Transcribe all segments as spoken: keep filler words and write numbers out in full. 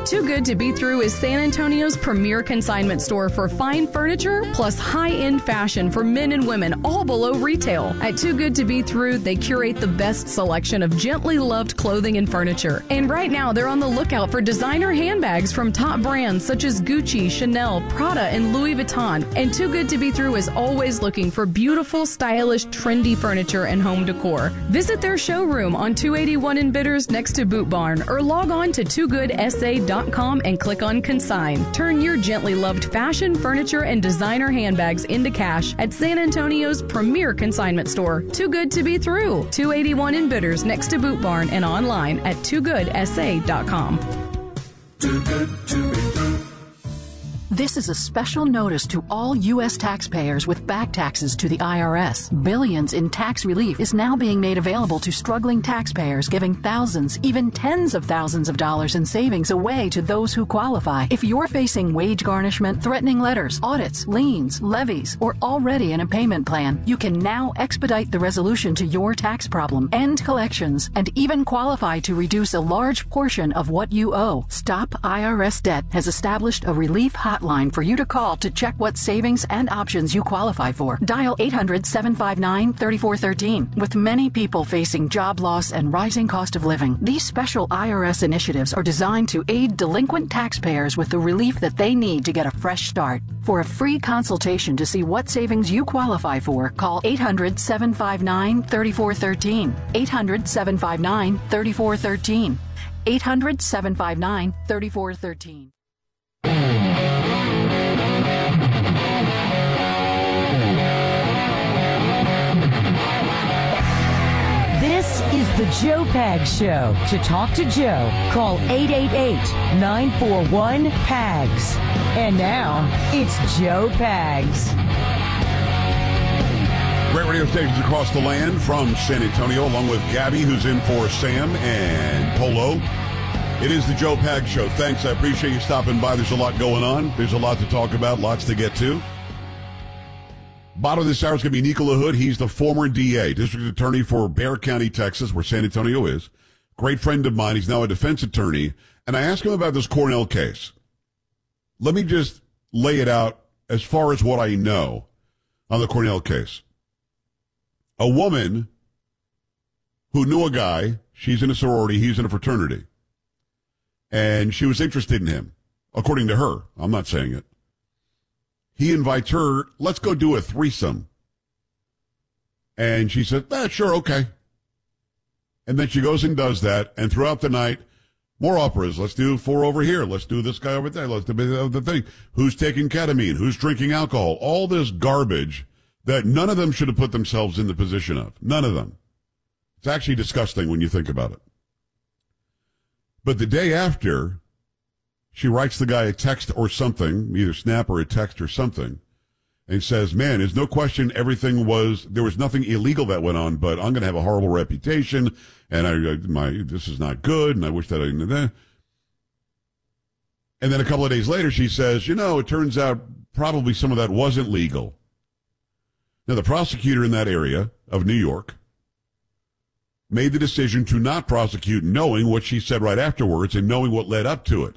Too Good to Be Through is San Antonio's premier consignment store for fine furniture plus high-end fashion for men and women, all below retail. At Too Good to Be Through, they curate the best selection of gently loved clothing and furniture. And right now, they're on the lookout for designer handbags from top brands such as Gucci, Chanel, Prada, and Louis Vuitton. And Too Good to Be Through is always looking for beautiful, stylish, trendy furniture and home decor. Visit their showroom on two eighty-one in Bitters next to Boot Barn, or log on to too good s a dot com and click on Consign. Turn your gently loved fashion, furniture, and designer handbags into cash at San Antonio's premier consignment store, Too Good to Be Through, two eighty-one in Bitters next to Boot Barn, and online at too good s a dot com. Too good to be through. This is a special notice to all U S taxpayers with back taxes to the I R S. Billions in tax relief is now being made available to struggling taxpayers, giving thousands, even tens of thousands of dollars in savings away to those who qualify. If you're facing wage garnishment, threatening letters, audits, liens, levies, or already in a payment plan, you can now expedite the resolution to your tax problem, end collections, and even qualify to reduce a large portion of what you owe. Stop I R S Debt has established a relief hotline for you to call to check what savings and options you qualify for. Dial eight hundred, seven five nine, three four one three. With many people facing job loss and rising cost of living, these special I R S initiatives are designed to aid delinquent taxpayers with the relief that they need to get a fresh start. For a free consultation to see what savings you qualify for, call eight hundred, seven five nine, three four one three. eight hundred, seven five nine, three four one three. eight hundred, seven five nine, three four one three. This is the Joe Pags Show. To talk to Joe, call eight eight eight, nine four one, P A G S. And now, it's Joe Pags. Great radio stations across the land from San Antonio, along with Gabby, who's in for Sam, and Polo. It is the Joe Pags Show. Thanks. I appreciate you stopping by. There's a lot going on. There's a lot to talk about, lots to get to. Bottom of this hour is going to be Nicola Hood. He's the former D A, district attorney for Bexar County, Texas, where San Antonio is. Great friend of mine. He's now a defense attorney. And I asked him about this Cornell case. Let me just lay it out as far as what I know on the Cornell case. A woman who knew a guy, she's in a sorority, he's in a fraternity, and she was interested in him, according to her. I'm not saying it. He invites her, let's go do a threesome. And she said, ah, sure, okay. And then she goes and does that, and throughout the night, more operas. Let's do four over here. Let's do this guy over there. Let's do the thing. Who's taking ketamine? Who's drinking alcohol? All this garbage that none of them should have put themselves in the position of. None of them. It's actually disgusting when you think about it. But the day after, she writes the guy a text or something, either snap or a text or something, and says, man, there's no question everything was, there was nothing illegal that went on, but I'm going to have a horrible reputation, and I, my, this is not good, and I wish that I didn't do that. And then a couple of days later, she says, you know, it turns out probably some of that wasn't legal. Now, the prosecutor in that area of New York made the decision to not prosecute, knowing what she said right afterwards and knowing what led up to it.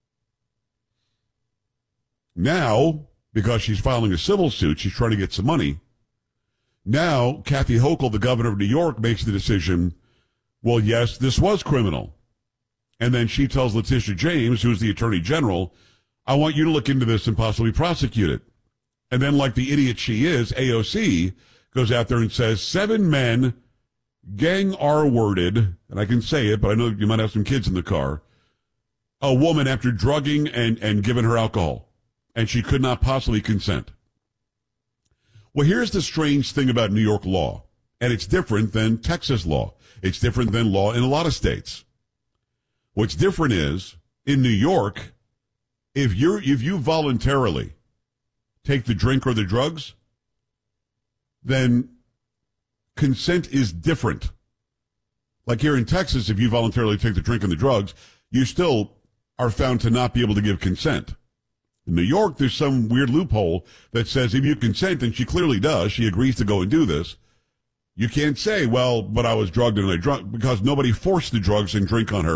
Now, because she's filing a civil suit, she's trying to get some money. Now, Kathy Hochul, the governor of New York, makes the decision, well, yes, this was criminal. And then she tells Letitia James, who's the attorney general, I want you to look into this and possibly prosecute it. And then, like the idiot she is, A O C goes out there and says, seven men, gang R-worded, and I can say it, but I know you might have some kids in the car, a woman after drugging and, and giving her alcohol. And she could not possibly consent. Well, here's the strange thing about New York law, and it's different than Texas law. It's different than law in a lot of states. What's different is, in New York, if you're, if you voluntarily take the drink or the drugs, then consent is different. Like here in Texas, if you voluntarily take the drink and the drugs, you still are found to not be able to give consent. In New York, there's some weird loophole that says if you consent, and she clearly does, she agrees to go and do this, you can't say, well, but I was drugged and I drunk, because nobody forced the drugs and drink on her.